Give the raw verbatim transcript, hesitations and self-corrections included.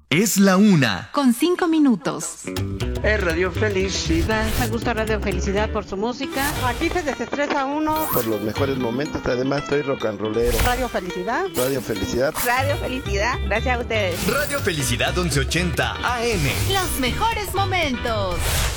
Es la una. Con cinco minutos. Es Radio Felicidad. Me gusta Radio Felicidad por su música. Aquí se desestresa uno. Por los mejores momentos, además soy rock and rollero. Radio Felicidad. Radio Felicidad. Radio Felicidad, gracias a ustedes. Radio Felicidad once ochenta A M. Los mejores momentos.